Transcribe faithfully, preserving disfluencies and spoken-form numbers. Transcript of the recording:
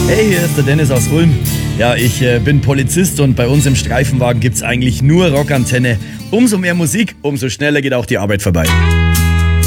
Hey, hier ist der Dennis aus Ulm. Ja, ich äh, bin Polizist und bei uns im Streifenwagen gibt's eigentlich nur Rockantenne. Umso mehr Musik, umso schneller geht auch die Arbeit vorbei.